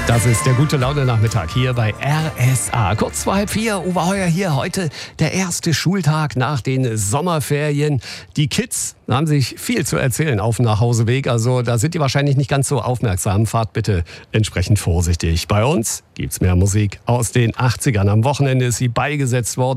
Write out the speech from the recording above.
Das ist der Gute-Laune-Nachmittag hier bei RSA. Kurz vor 3:30, Uwe Heuer hier. Heute der erste Schultag nach den Sommerferien. Die Kids haben sich viel zu erzählen auf dem Nachhauseweg. Also da sind die wahrscheinlich nicht ganz so aufmerksam. Fahrt bitte entsprechend vorsichtig. Bei uns gibt's mehr Musik aus den 80ern. Am Wochenende ist sie beigesetzt worden.